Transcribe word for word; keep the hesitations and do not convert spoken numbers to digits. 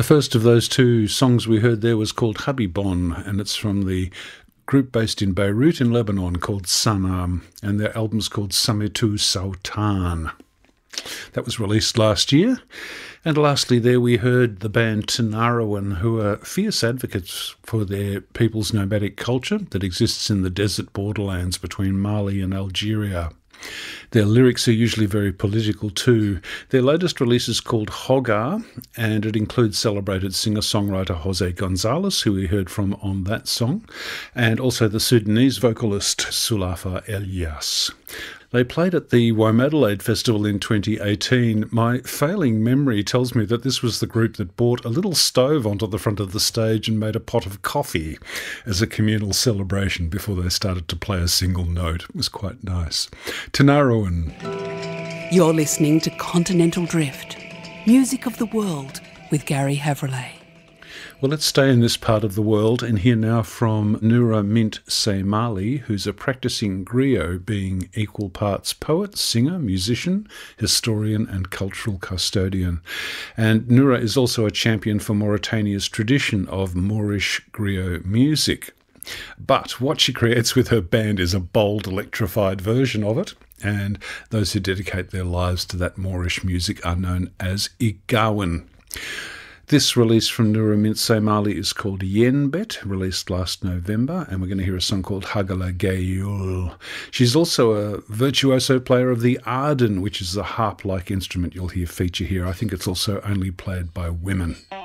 first of those two songs we heard there was called Habibon, and it's from the group based in Beirut in Lebanon called Sanam, and their album's called Sametu Sautan. That was released last year. And lastly there we heard the band Tanarawan, who are fierce advocates for their people's nomadic culture that exists in the desert borderlands between Mali and Algeria. Their lyrics are usually very political too. Their latest release is called Hogar, and it includes celebrated singer-songwriter Jose Gonzalez, who we heard from on that song, and also the Sudanese vocalist Sulafa Elias. They played at the Womadelaide Festival in twenty eighteen. My failing memory tells me that this was the group that brought a little stove onto the front of the stage and made a pot of coffee as a communal celebration before they started to play a single note. It was quite nice. Tanarawan. You're listening to Continental Drift, music of the world with Gary Havrillay. Well, let's stay in this part of the world and hear now from Noura Mint Seymali, who's a practicing griot, being equal parts poet, singer, musician, historian and cultural custodian. And Noura is also a champion for Mauritania's tradition of Moorish griot music. But what she creates with her band is a bold, electrified version of it, and those who dedicate their lives to that Moorish music are known as Igawan. This release from Noura Mint Seymali is called Yenbet, released last November, and we're going to hear a song called Hagala Gayul. She's also a virtuoso player of the arden, which is a harp-like instrument you'll hear feature here. I think it's also only played by women.